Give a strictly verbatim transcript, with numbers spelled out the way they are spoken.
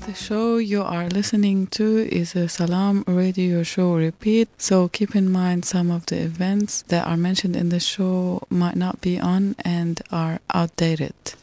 The show you are listening to is a Salam radio show repeat, so keep in mind some of the events that are mentioned in the show might not be on and are outdated.